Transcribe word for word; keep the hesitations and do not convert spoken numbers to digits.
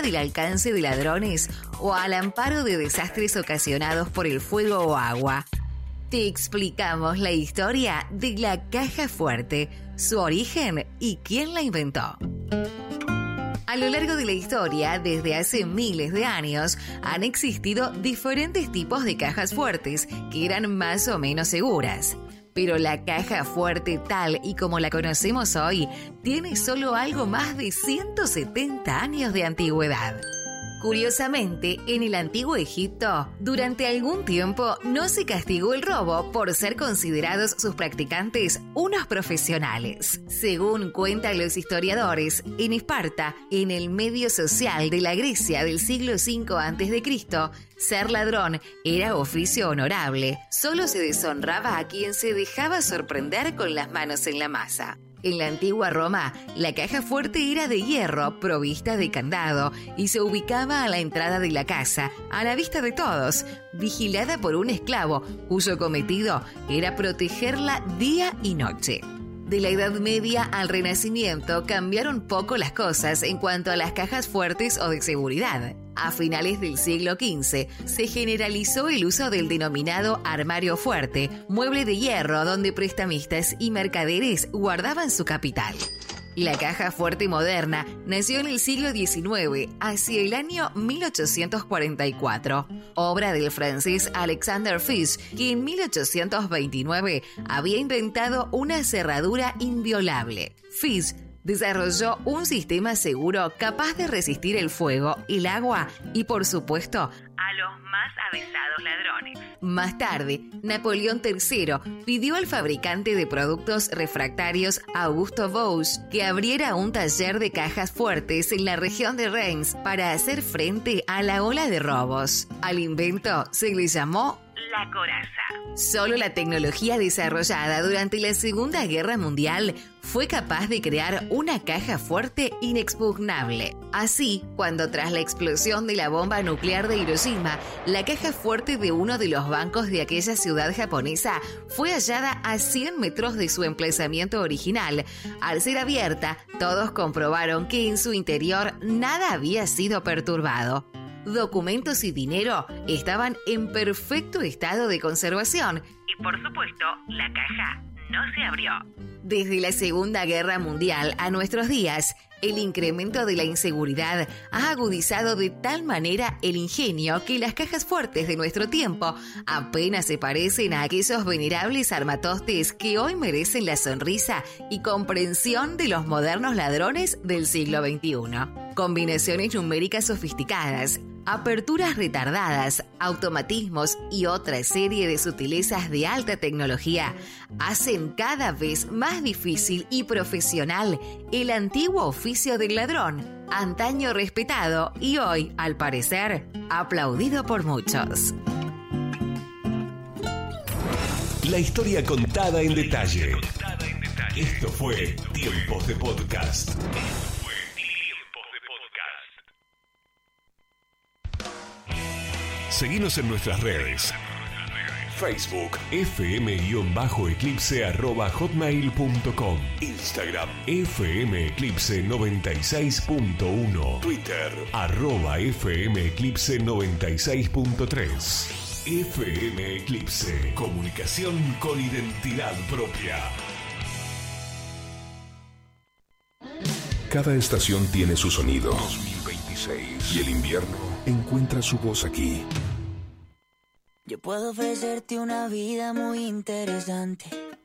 fuera del alcance de ladrones o al amparo de desastres ocasionados por el fuego o agua. Te explicamos la historia de la caja fuerte, su origen y quién la inventó. A lo largo de la historia, desde hace miles de años, han existido diferentes tipos de cajas fuertes que eran más o menos seguras. Pero la caja fuerte tal y como la conocemos hoy, tiene solo algo más de ciento setenta años de antigüedad. Curiosamente, en el antiguo Egipto, durante algún tiempo no se castigó el robo por ser considerados sus practicantes unos profesionales. Según cuentan los historiadores, en Esparta, en el medio social de la Grecia del siglo cinco antes de Cristo, ser ladrón era oficio honorable. Solo se deshonraba a quien se dejaba sorprender con las manos en la masa. En la antigua Roma, la caja fuerte era de hierro, provista de candado, y se ubicaba a la entrada de la casa, a la vista de todos, vigilada por un esclavo, cuyo cometido era protegerla día y noche. De la Edad Media al Renacimiento cambiaron poco las cosas en cuanto a las cajas fuertes o de seguridad. A finales del siglo quince se generalizó el uso del denominado armario fuerte, mueble de hierro donde prestamistas y mercaderes guardaban su capital. La caja fuerte moderna nació en el siglo diecinueve, hacia el año mil ochocientos cuarenta y cuatro, obra del francés Alexander Fish, que en mil ochocientos veintinueve había inventado una cerradura inviolable. Fish desarrolló un sistema seguro capaz de resistir el fuego, el agua y, por supuesto, a los más avesados ladrones. Más tarde, Napoleón tercero pidió al fabricante de productos refractarios Augusto Bausch que abriera un taller de cajas fuertes en la región de Reims para hacer frente a la ola de robos. Al invento se le llamó la coraza. Solo la tecnología desarrollada durante la Segunda Guerra Mundial fue capaz de crear una caja fuerte inexpugnable. Así, cuando tras la explosión de la bomba nuclear de Hiroshima, la caja fuerte de uno de los bancos de aquella ciudad japonesa fue hallada a cien metros de su emplazamiento original, al ser abierta, todos comprobaron que en su interior nada había sido perturbado. Documentos y dinero estaban en perfecto estado de conservación y, por supuesto, la caja no se abrió. Desde la Segunda Guerra Mundial a nuestros días, el incremento de la inseguridad ha agudizado de tal manera el ingenio que las cajas fuertes de nuestro tiempo apenas se parecen a aquellos venerables armatostes que hoy merecen la sonrisa y comprensión de los modernos ladrones del siglo veintiuno. Combinaciones numéricas sofisticadas, aperturas retardadas, automatismos y otra serie de sutilezas de alta tecnología hacen cada vez más difícil y profesional el antiguo oficio del ladrón, antaño respetado y hoy, al parecer, aplaudido por muchos. La historia contada en detalle. Esto fue Tiempos de Podcast. Seguinos en nuestras redes. Facebook, fm-eclipse arroba hotmail punto com. Instagram, fmeclipse noventa y seis punto uno. Twitter, arroba fmeclipse noventa y seis punto tres. F M Eclipse, comunicación con identidad propia. Cada estación tiene su sonido. dos mil veintiséis. Y el invierno encuentra su voz aquí. Yo puedo ofrecerte una vida muy interesante,